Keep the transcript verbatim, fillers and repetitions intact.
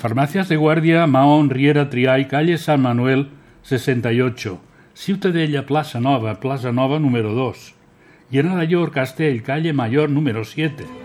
Farmacias de Guardia, Mahón, Riera, Triay, calle San Manuel, sesenta y ocho. Ciutadella, Plaza Nova, Plaza Nova número dos. Y en Alayor, Castell, calle Mayor número siete.